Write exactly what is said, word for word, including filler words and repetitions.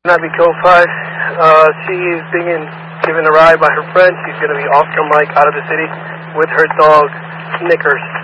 Navi Code five, uh, she is being given a ride by her friend. She's going to be off the mic out of the city with her dog, Snickers.